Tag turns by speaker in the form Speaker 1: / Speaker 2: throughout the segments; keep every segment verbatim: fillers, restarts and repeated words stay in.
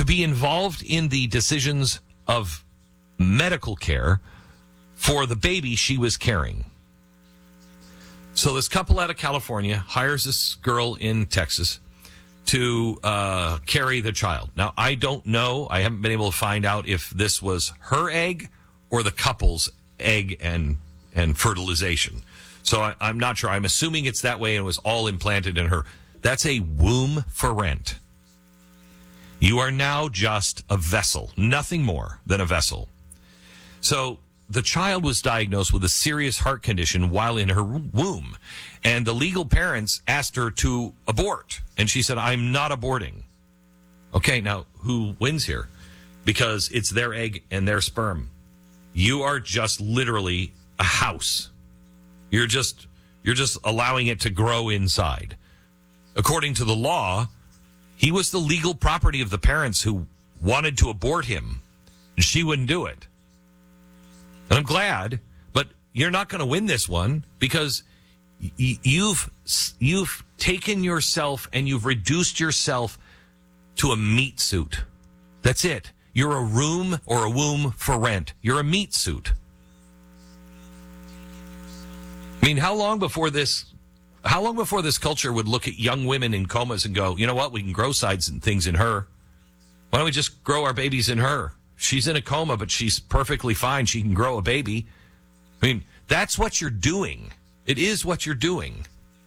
Speaker 1: be involved in the decisions of medical care for the baby she was carrying. So this couple out of California hires this girl in Texas to uh, carry the child. Now, I don't know. I haven't been able to find out if this was her egg or the couple's egg and and fertilization. So I, I'm not sure. I'm assuming it's that way and it was all implanted in her. That's a womb for rent. You are now just a vessel, nothing more than a vessel. So the child was diagnosed with a serious heart condition while in her womb, and the legal parents asked her to abort, and she said, I'm not aborting. Okay, now who wins here? Because it's their egg and their sperm. You are just literally a house. You're just you're just allowing it to grow inside. According to the law, he was the legal property of the parents who wanted to abort him, and she wouldn't do it. And I'm glad, but you're not going to win this one because y- you've you've taken yourself and you've reduced yourself to a meat suit. That's it. You're a room or a womb for rent. You're a meat suit. I mean, how long before this, how long before this culture would look at young women in comas and go, you know what, we can grow sides and things in her. Why don't we just grow our babies in her? She's in a coma, but she's perfectly fine. She can grow a baby. I mean, that's what you're doing. It is what you're doing.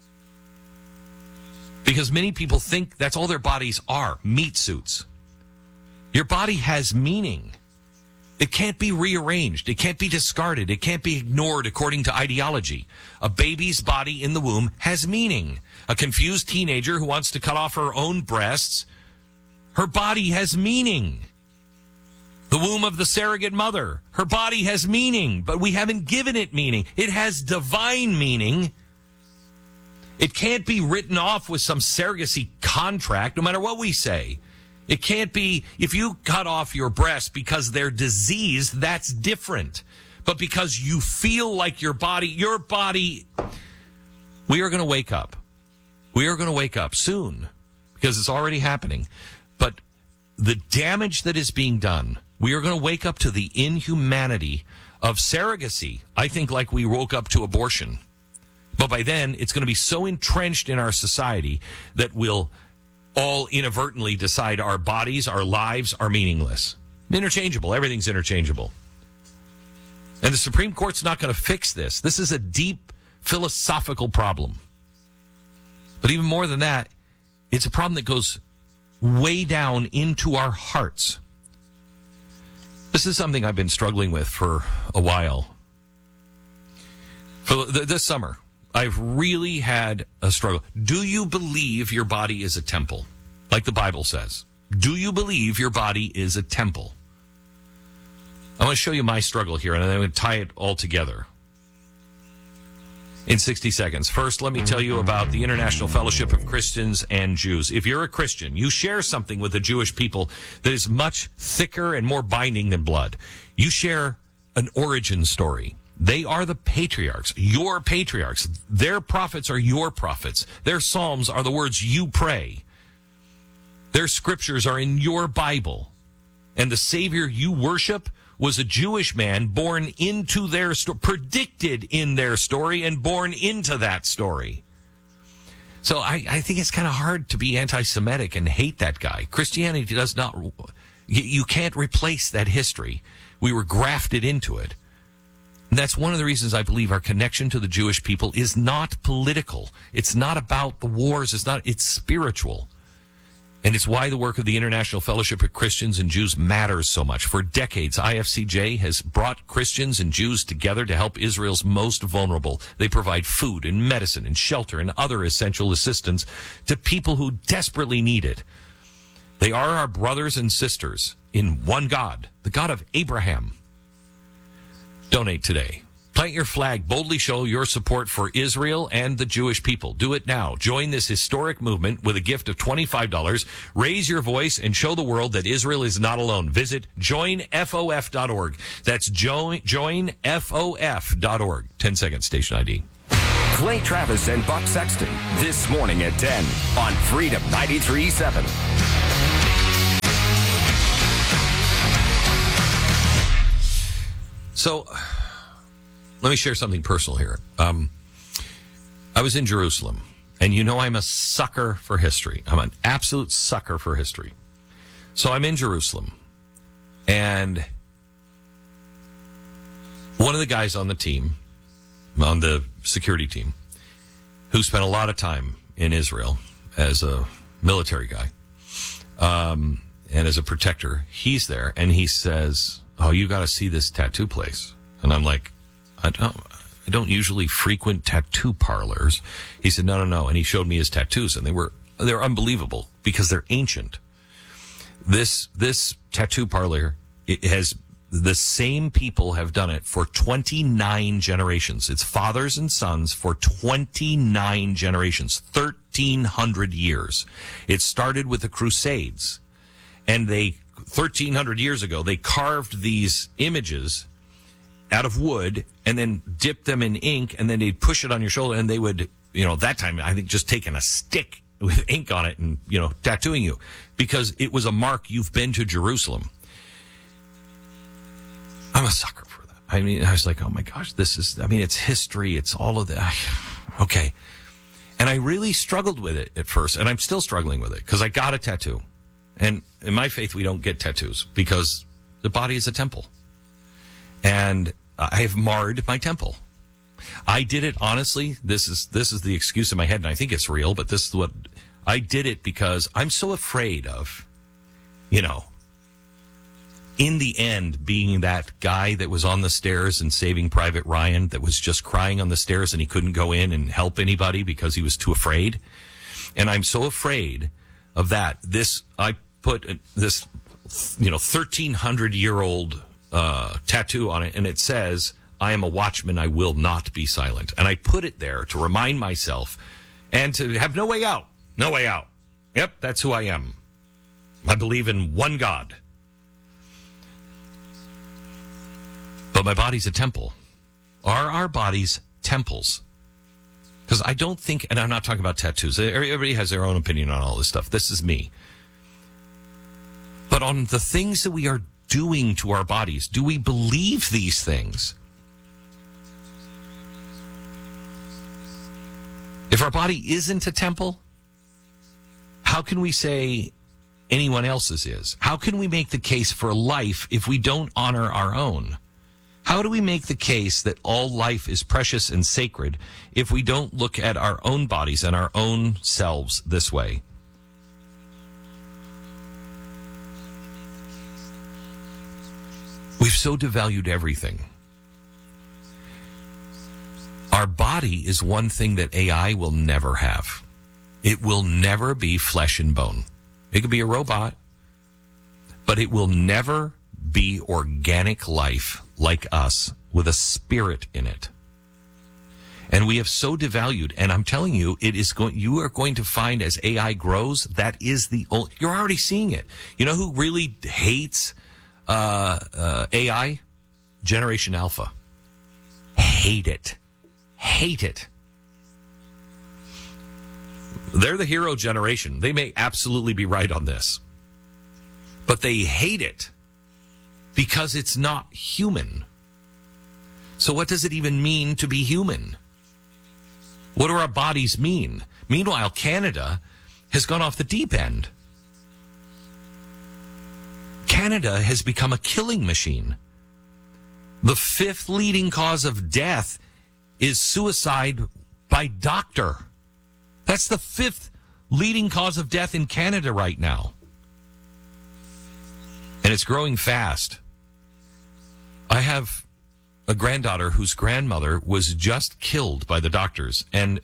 Speaker 1: Because many people think that's all their bodies are, meat suits. Your body has meaning. It can't be rearranged. It can't be discarded. It can't be ignored according to ideology. A baby's body in the womb has meaning. A confused teenager who wants to cut off her own breasts, her body has meaning. The womb of the surrogate mother, her body has meaning, but we haven't given it meaning. It has divine meaning. It can't be written off with some surrogacy contract, no matter what we say. It can't be, if you cut off your breast because they're diseased, that's different. But because you feel like your body, your body, we are going to wake up. We are going to wake up soon because it's already happening. But the damage that is being done, we are going to wake up to the inhumanity of surrogacy. I think like we woke up to abortion. But by then, it's going to be so entrenched in our society that we'll all inadvertently decide our bodies, our lives are meaningless. Interchangeable. Everything's interchangeable. And the Supreme Court's not going to fix this. This is a deep philosophical problem. But even more than that, it's a problem that goes way down into our hearts. This is something I've been struggling with for a while. For th- this summer, I've really had a struggle. Do you believe your body is a temple? Like the Bible says. Do you believe your body is a temple? I want to show you my struggle here, and I'm going to tie it all together in sixty seconds. First, let me tell you about the International Fellowship of Christians and Jews. If you're a Christian, you share something with the Jewish people that is much thicker and more binding than blood. You share an origin story. They are the patriarchs, your patriarchs. Their prophets are your prophets. Their psalms are the words you pray. Their scriptures are in your Bible. And the Savior you worship was a Jewish man born into their story, predicted in their story, and born into that story. So I, I think it's kind of hard to be anti-Semitic and hate that guy. Christianity does not, you, you can't replace that history. We were grafted into it. And that's one of the reasons I believe our connection to the Jewish people is not political. It's not about the wars. It's not, it's spiritual. And it's why the work of the International Fellowship of Christians and Jews matters so much. For decades, I F C J has brought Christians and Jews together to help Israel's most vulnerable. They provide food and medicine and shelter and other essential assistance to people who desperately need it. They are our brothers and sisters in one God, the God of Abraham. Donate today. Plant your flag. Boldly show your support for Israel and the Jewish people. Do it now. Join this historic movement with a gift of twenty-five dollars. Raise your voice and show the world that Israel is not alone. Visit join F O F dot org. That's join, join F O F dot org. ten seconds, station I D.
Speaker 2: Clay Travis and Buck Sexton this morning at ten on Freedom ninety-three point seven.
Speaker 1: So let me share something personal here. Um, I was in Jerusalem, and you know I'm a sucker for history. I'm an absolute sucker for history. So I'm in Jerusalem, and one of the guys on the team, on the security team, who spent a lot of time in Israel as a military guy, um, and as a protector, he's there, and he says, "Oh, you got to see this tattoo place." And I'm like, I don't, I don't usually frequent tattoo parlors. He said, no, no, no. And he showed me his tattoos, and they were, they're unbelievable because they're ancient. This, this tattoo parlor, it has, the same people have done it for twenty-nine generations. It's fathers and sons for twenty-nine generations, thirteen hundred years. It started with the Crusades, and they, thirteen hundred years ago, they carved these images out of wood and then dipped them in ink, and then they'd push it on your shoulder, and they would, you know, that time, I think, just taking a stick with ink on it and, you know, tattooing you, because it was a mark you've been to Jerusalem. I'm a sucker for that. I mean, I was like, oh my gosh, this is, I mean, it's history. It's all of that. Okay. And I really struggled with it at first, and I'm still struggling with it because I got a tattoo. And in my faith, we don't get tattoos because the body is a temple. And I have marred my temple. I did it, honestly, this is, this is the excuse in my head, and I think it's real, but this is what, I did it because I'm so afraid of, you know, in the end, being that guy that was on the stairs and Saving Private Ryan, that was just crying on the stairs and he couldn't go in and help anybody because he was too afraid. And I'm so afraid of that. This, I put this, you know, thirteen hundred year old uh, tattoo on it, and it says, "I am a watchman, I will not be silent." And I put it there to remind myself and to have no way out. No way out. Yep, that's who I am. I believe in one God. But my body's a temple. Are our bodies temples? Because I don't think, and I'm not talking about tattoos. Everybody has their own opinion on all this stuff. This is me. But on the things that we are doing to our bodies, do we believe these things? If our body isn't a temple, how can we say anyone else's is? How can we make the case for life if we don't honor our own? How do we make the case that all life is precious and sacred if we don't look at our own bodies and our own selves this way? We've so devalued everything. Our body is one thing that A I will never have. It will never be flesh and bone. It could be a robot, but it will never be organic life like us with a spirit in it. And we have so devalued, and I'm telling you, it is going, you are going to find as A I grows, that is the only, you're already seeing it. You know who really hates uh, uh, A I? Generation Alpha. Hate it. Hate it. They're the hero generation. They may absolutely be right on this. But they hate it because it's not human. So what does it even mean to be human? What do our bodies mean? Meanwhile, Canada has gone off the deep end. Canada has become a killing machine. The fifth leading cause of death is suicide by doctor. That's the fifth leading cause of death in Canada right now. And it's growing fast. I have a granddaughter whose grandmother was just killed by the doctors, and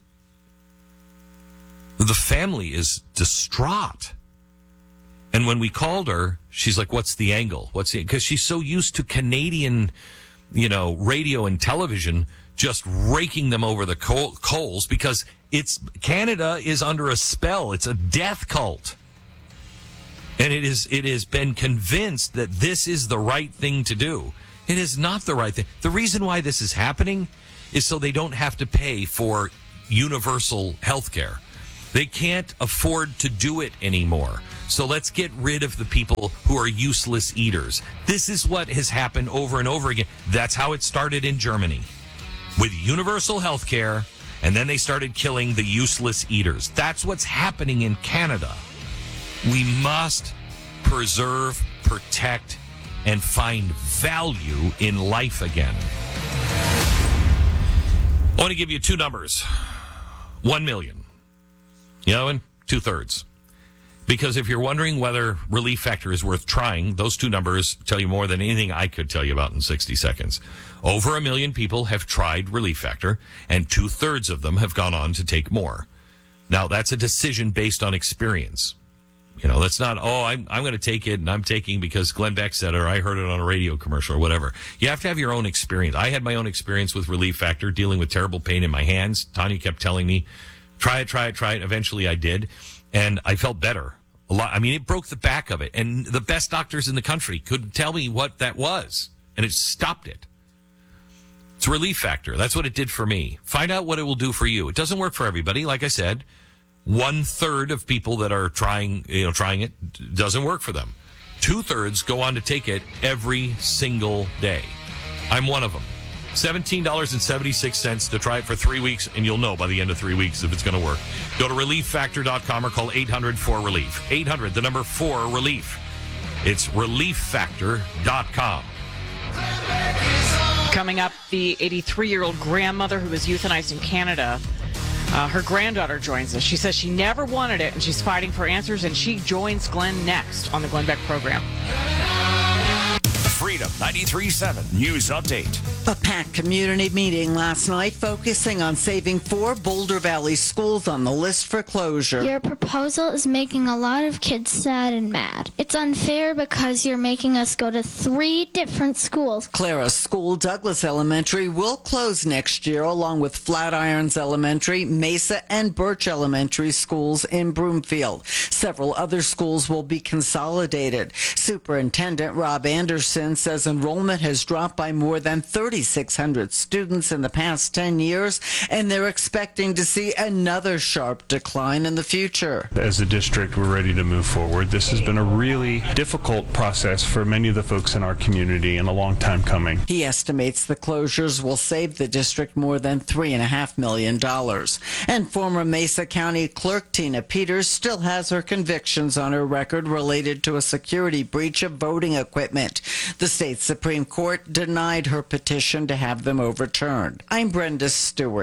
Speaker 1: the family is distraught. And when we called her, she's like, "What's the angle? What's the?" Because she's so used to Canadian, you know, radio and television just raking them over the coals because it's Canada is under a spell. It's a death cult. And it is it has been convinced that this is the right thing to do. It is not the right thing. The reason why this is happening is so they don't have to pay for universal health care. They can't afford to do it anymore. So let's get rid of the people who are useless eaters. This is what has happened over and over again. That's how it started in Germany with universal health care, and then they started killing the useless eaters. That's what's happening in Canada. We must preserve, protect, and find value in life again. I want to give you two numbers. One million. You know, and two-thirds. Because if you're wondering whether Relief Factor is worth trying, those two numbers tell you more than anything I could tell you about in sixty seconds. Over a million people have tried Relief Factor, and two-thirds of them have gone on to take more. Now, that's a decision based on experience. You know, that's not, oh, I'm, I'm going to take it, and I'm taking because Glenn Beck said it, or I heard it on a radio commercial, or whatever. You have to have your own experience. I had my own experience with Relief Factor, dealing with terrible pain in my hands. Tanya kept telling me, try it, try it, try it. Eventually I did, and I felt better. A lot. I mean, it broke the back of it, and the best doctors in the country couldn't tell me what that was, and it stopped it. It's Relief Factor. That's what it did for me. Find out what it will do for you. It doesn't work for everybody. Like I said, one third of people that are trying, you know, trying it doesn't work for them. Two thirds go on to take it every single day. I'm one of them. seventeen dollars and seventy-six cents to try it for three weeks, and you'll know by the end of three weeks if it's going to work. Go to relief factor dot com or call eight hundred four relief. eight hundred, the number four, relief. It's relief factor dot com.
Speaker 3: Coming up, the eighty-three-year-old grandmother who was euthanized in Canada. Uh, her granddaughter joins us. She says she never wanted it, and she's fighting for answers, and she joins Glenn next on the Glenn Beck program.
Speaker 2: Freedom ninety-three point seven News Update.
Speaker 4: A packed community meeting last night focusing on saving four Boulder Valley schools on the list for closure.
Speaker 5: Your proposal is making a lot of kids sad and mad. It's unfair because you're making us go to three different schools.
Speaker 4: Clara School, Douglas Elementary will close next year, along with Flatirons Elementary, Mesa, and Birch Elementary schools in Broomfield. Several other schools will be consolidated. Superintendent Rob Anderson says enrollment has dropped by more than thirty-six hundred students in the past ten years, and they're expecting to see another sharp decline in the future.
Speaker 6: As a district, we're ready to move forward. This has been a really difficult process for many of the folks in our community and a long time coming.
Speaker 4: He estimates the closures will save the district more than three point five million dollars. And former Mesa County Clerk Tina Peters still has her convictions on her record related to a security breach of voting equipment. The state Supreme Court denied her petition to have them overturned. I'm Brenda Stewart.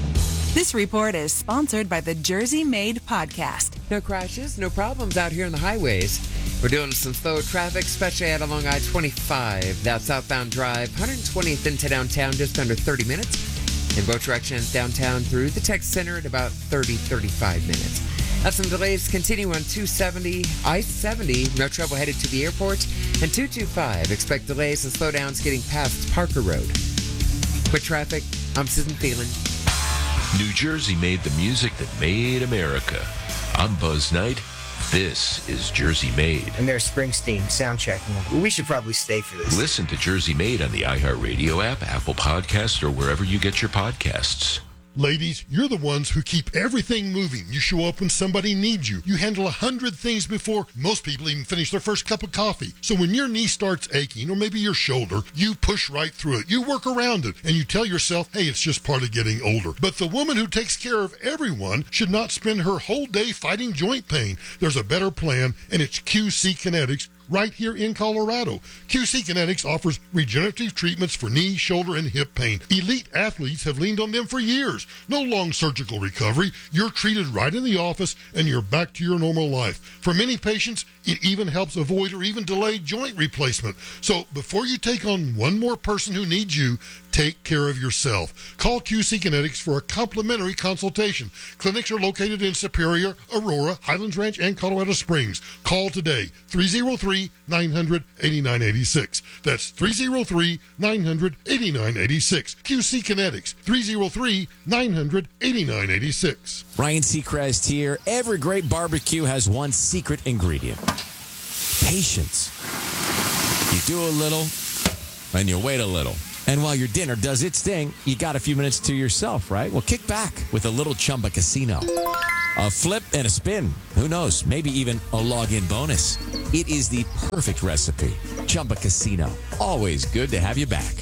Speaker 7: This report is sponsored by the Jersey Made podcast.
Speaker 8: No crashes, no problems out here on the highways. We're doing some slow traffic, especially out along I twenty-five. That southbound drive, one hundred twentieth into downtown, just under thirty minutes. In both directions, downtown through the tech center at about thirty, thirty-five minutes. That's some delays continue on two seventy, I seventy, no trouble headed to the airport, and two twenty-five. Expect delays and slowdowns getting past Parker Road. Quit traffic, I'm Susan Thielen.
Speaker 9: New Jersey made the music that made America. I'm Buzz Knight. This is Jersey Made.
Speaker 10: And there's Springsteen sound checking. We should probably stay for this.
Speaker 9: Listen to Jersey Made on the iHeartRadio app, Apple Podcasts, or wherever you get your podcasts.
Speaker 11: Ladies, you're the ones who keep everything moving. You show up when somebody needs you. You handle a hundred things before most people even finish their first cup of coffee. So when your knee starts aching, or maybe your shoulder, you push right through it. You work around it, and you tell yourself, hey, it's just part of getting older. But the woman who takes care of everyone should not spend her whole day fighting joint pain. There's a better plan, and it's Q C Kinetics, right here in Colorado. Q C Kinetics offers regenerative treatments for knee, shoulder, and hip pain. Elite athletes have leaned on them for years. No long surgical recovery. You're treated right in the office, and you're back to your normal life. For many patients, it even helps avoid or even delay joint replacement. So before you take on one more person who needs you, take care of yourself. Call Q C Kinetics for a complimentary consultation. Clinics are located in Superior, Aurora, Highlands Ranch, and Colorado Springs. Call today, three oh three, nine hundred, eighty-nine eighty-six. That's three oh three, nine hundred, eighty-nine eighty-six. Q C Kinetics, three oh three, nine hundred, eighty-nine eighty-six.
Speaker 12: Ryan Seacrest here. Every great barbecue has one secret ingredient. Patience. You do a little, and you wait a little. And while your dinner does its thing, you got a few minutes to yourself, right? Well, kick back with a little Chumba Casino. a flip and a spin. Who knows? Maybe even a login bonus. It is the perfect recipe. Chumba Casino. Always good to have you back.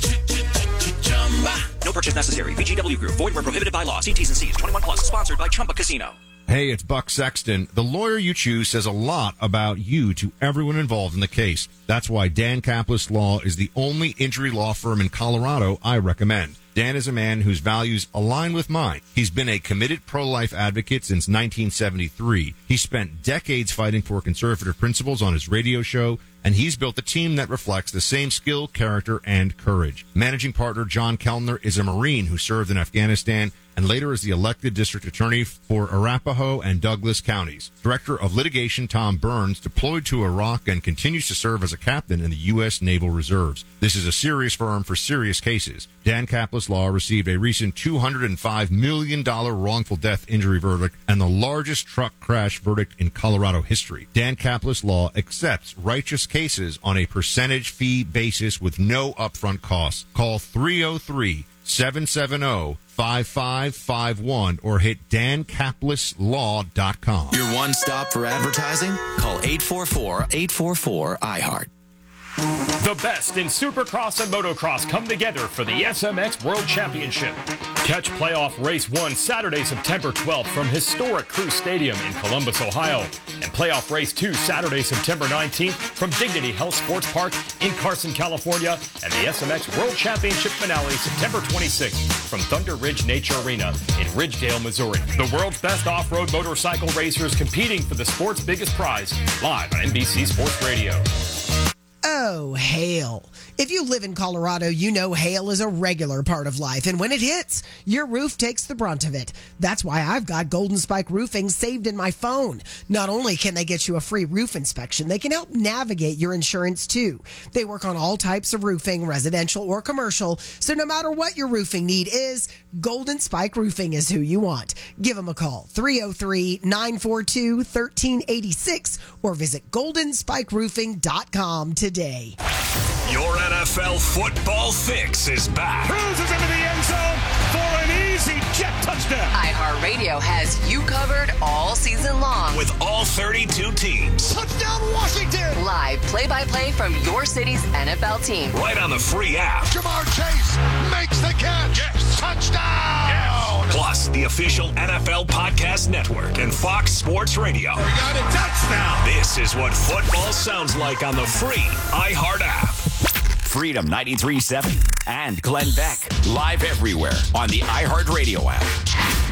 Speaker 2: No purchase necessary. V G W Group. Void where prohibited by law. See T's and C's. twenty-one plus. Sponsored by Chumba Casino.
Speaker 13: Hey, it's Buck Sexton. The lawyer you choose says a lot about you to everyone involved in the case. That's why Dan Kaplis Law is the only injury law firm in Colorado I recommend. Dan is a man whose values align with mine. He's been a committed pro-life advocate since nineteen seventy-three. He spent decades fighting for conservative principles on his radio show, and he's built a team that reflects the same skill, character, and courage. Managing partner John Kellner is a Marine who served in Afghanistan and later as the elected district attorney for Arapahoe and Douglas counties. Director of litigation Tom Burns deployed to Iraq and continues to serve as a captain in the U S Naval Reserves. This is a serious firm for serious cases. Dan Kaplis Law received a recent two hundred five million dollars wrongful death injury verdict and the largest truck crash verdict in Colorado history. Dan Kaplis Law accepts righteous cases on a percentage fee basis with no upfront costs. Call three oh three, seven seven zero, five five five one or hit dan kaplis law dot com.
Speaker 2: Your one stop for advertising? Call eight four four, eight four four, I heart.
Speaker 14: The best in Supercross and Motocross come together for the S M X World Championship. Catch playoff race one Saturday, September twelfth from historic Crew Stadium in Columbus, Ohio. And playoff race two Saturday, September nineteenth from Dignity Health Sports Park in Carson, California. And the S M X World Championship finale September twenty-sixth from Thunder Ridge Nature Arena in Ridgedale, Missouri. The world's best off-road motorcycle racers competing for the sport's biggest prize, live on N B C Sports Radio.
Speaker 15: Oh, hail. If you live in Colorado, you know hail is a regular part of life, and when it hits, your roof takes the brunt of it. That's why I've got Golden Spike Roofing saved in my phone. Not only can they get you a free roof inspection, they can help navigate your insurance too. They work on all types of roofing, residential or commercial, so no matter what your roofing need is, Golden Spike Roofing is who you want. Give them a call, three oh three, nine four two, one three eight six, or visit golden spike roofing dot com today.
Speaker 2: Your N F L football fix is back.
Speaker 16: Cruises into the end zone for an easy jet touchdown.
Speaker 17: iHeartRadio has you covered all season long.
Speaker 2: With all thirty-two teams.
Speaker 16: Touchdown Washington.
Speaker 17: Live play-by-play from your city's N F L team.
Speaker 2: Right on the free app.
Speaker 16: Jamar Chase makes the catch. Yes. Touchdown. Yes.
Speaker 2: Plus the official N F L Podcast Network and Fox Sports Radio.
Speaker 16: We got a touchdown.
Speaker 2: This is what football sounds like on the free iHeart app.
Speaker 18: Freedom ninety-three point seven and Glenn Beck. Live everywhere on the iHeartRadio app.